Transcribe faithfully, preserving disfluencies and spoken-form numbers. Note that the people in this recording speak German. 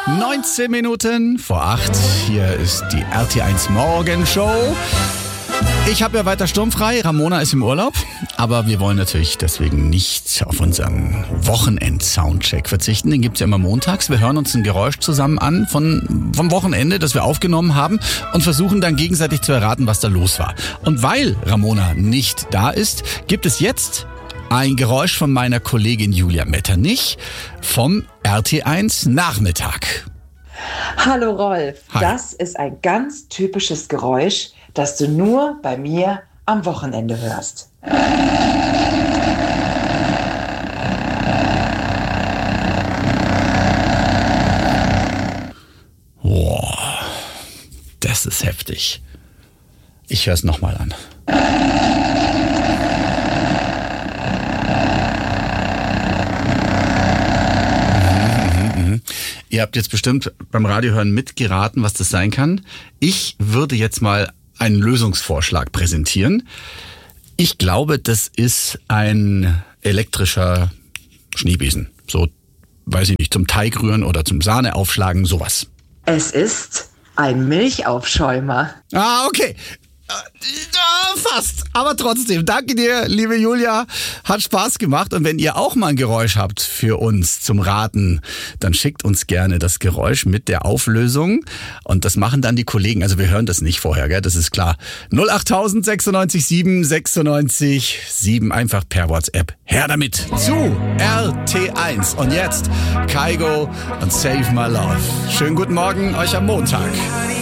neunzehn Minuten vor acht. Hier ist die R T eins Morgenshow. Ich habe ja weiter sturmfrei, Ramona ist im Urlaub, aber wir wollen natürlich deswegen nicht auf unseren Wochenend-Soundcheck verzichten. Den gibt's ja immer montags. Wir hören uns ein Geräusch zusammen an von, vom Wochenende, das wir aufgenommen haben und versuchen dann gegenseitig zu erraten, was da los war. Und weil Ramona nicht da ist, gibt es jetzt ein Geräusch von meiner Kollegin Julia Metternich vom R T eins Nachmittag. Hallo Rolf, Hi. Das ist ein ganz typisches Geräusch, das du nur bei mir am Wochenende hörst. Boah, das ist heftig. Ich höre es nochmal an. Ihr habt jetzt bestimmt beim Radiohören mitgeraten, was das sein kann. Ich würde jetzt mal einen Lösungsvorschlag präsentieren. Ich glaube, das ist ein elektrischer Schneebesen. So, weiß ich nicht, zum Teig rühren oder zum Sahne aufschlagen, sowas. Es ist ein Milchaufschäumer. Ah, okay. Äh, fast, aber trotzdem. Danke dir, liebe Julia. Hat Spaß gemacht. Und wenn ihr auch mal ein Geräusch habt für uns zum Raten, dann schickt uns gerne das Geräusch mit der Auflösung. Und das machen dann die Kollegen. Also wir hören das nicht vorher, gell? Das ist klar. null acht tausend sechsundneunzig sieben sechsundneunzig sieben. Einfach per WhatsApp. Her damit zu R T eins. Und jetzt Kygo und Save My Love. Schönen guten Morgen euch am Montag.